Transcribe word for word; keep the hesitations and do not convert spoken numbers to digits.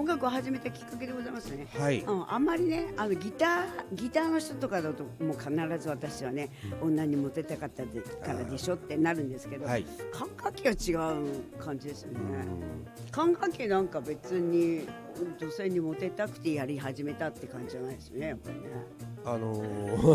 楽を始めたきっかけでございますね。 はい、 うん、あんまりねあのギターギターの人とかだともう必ず私はね、うん、女にモテたかったからでしょってなるんですけど、はい、管楽器は違う感じですよね。管楽器なんか別に女性にモテたくてやり始めたって感じじゃないですよね、やっぱりね。 あのー